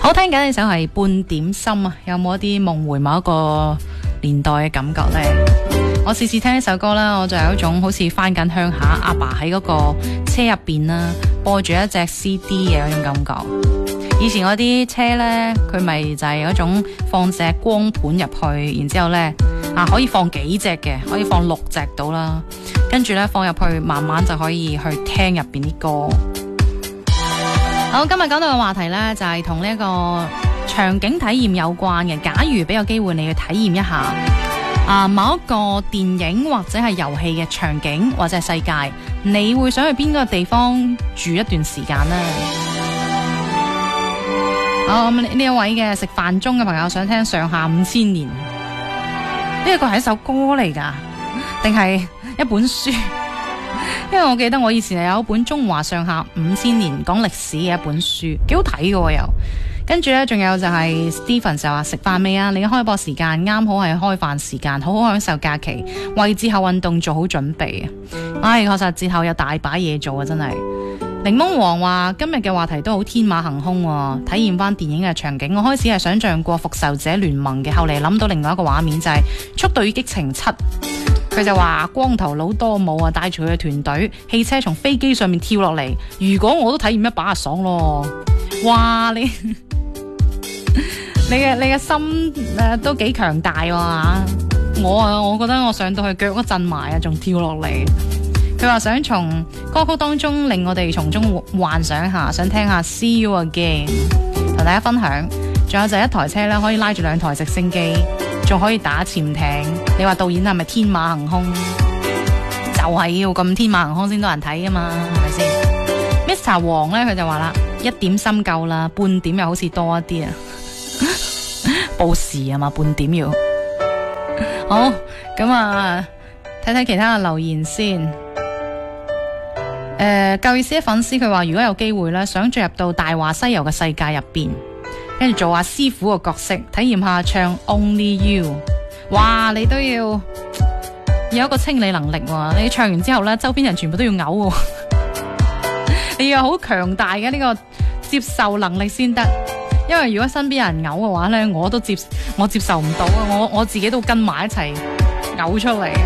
好聽緊呢首係半點心啊，有冇一啲夢回某一個年代嘅感覺呢？我次次聽呢首歌啦，我就有一種好似翻緊鄉下，阿爸喺嗰個車入邊啦，播住一隻 CD 嘅嗰種感覺。以前嗰啲車呢，佢咪就係嗰種放隻光盤入去，然之後呢可以放幾隻嘅，可以放6隻到啦。跟住呢，放入去，慢慢就可以去聽入邊啲歌。好，今日講到嘅話題呢，就係同呢個場景體驗有關嘅。假如俾個機會你去體驗一下某一個電影或者係遊戲嘅場景或者係世界，你會想去邊個地方住一段時間呢？好，咁呢一位嘅食飯中嘅朋友想聽《上下五千年》，呢個係一首歌嚟噶，定係一本書？因為我記得我以前係有一本《中華上下五千年》講歷史嘅一本書，幾好睇嘅又。跟住呢，仲有就係 Stephen 就話食飯未啊？你嘅開播時間啱好係開飯時間，好好享受假期，為節後運動做好準備。唉，確實節後有大把嘢做啊，真係。檸檬王話今日嘅話題都好天馬行空喎，體驗翻電影嘅場景。我開始係想象過復仇者聯盟嘅，後嚟諗到另外一個畫面就係速度與激情7。佢就話光頭佬多姆啊，帶住佢嘅團隊，汽車從飛機上面跳落嚟。如果我都體驗一把爽咯，哇！你嘅心都幾強大喎我覺得我上到去腳都震埋啊，仲跳落嚟。佢話想從歌曲當中令我哋從中幻想下，想聽下 See You Again， 同大家分享。仲有就係一台車咧，可以拉住2台直升機，仲可以打潛艇。你話導演係咪天馬行空？就係要咁天馬行空先多人睇啊嘛，係咪先 ？Mr. 王咧，佢就話啦，1點心夠啦，半點又好似多一啲啊。報時啊嘛，半點要。好，咁啊，睇睇其他嘅留言先。夠意思嘅粉絲佢話，如果有機會咧，想進入到大話西遊嘅世界入邊，跟住做下師傅個角色，體驗下唱 Only You。哇，你都要有一個清理能力喎，你唱完之後咧，周邊人全部都要嘔喎。你要有好強大嘅呢個接受能力先得，因為如果身邊有人嘔嘅話咧，我接受唔到啊，我自己都跟埋一齊嘔出嚟，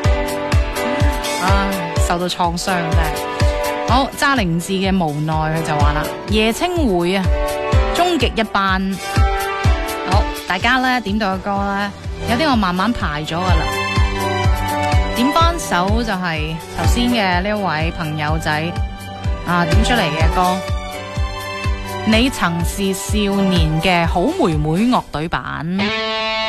唉，受到創傷真係。好，揸靈智嘅無奈佢就話啦，夜青會啊，終極一班。好，大家咧點到嘅歌咧，有啲我慢慢排咗噶啦。點翻首就係頭先嘅呢一位朋友仔點出嚟嘅歌，你曾是少年嘅好妹妹樂隊版。